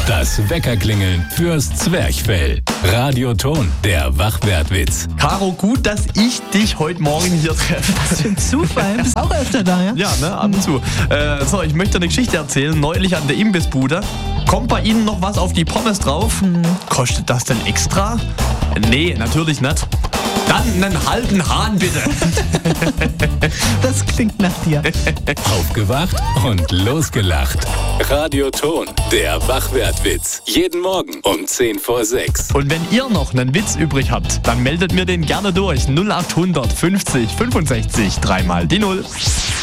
Das Weckerklingeln fürs Zwerchfell. Radioton, der Wachwertwitz. Caro, gut, dass ich dich heute Morgen hier treffe. Was für ein Zufall. Du bist auch öfter da, ja? Ja, ne, ab und zu. So, ich möchte eine Geschichte erzählen. Neulich an der Imbissbude. Kommt bei Ihnen noch was auf die Pommes drauf? Kostet das denn extra? Nee, natürlich nicht. Dann einen halben Hahn, bitte. Das klingt nach dir. Aufgewacht und losgelacht. Radioton, der Wachwertwitz. Jeden Morgen um 5:50. Und wenn ihr noch einen Witz übrig habt, dann meldet mir den gerne durch. 0800 50 65 3 mal die 0.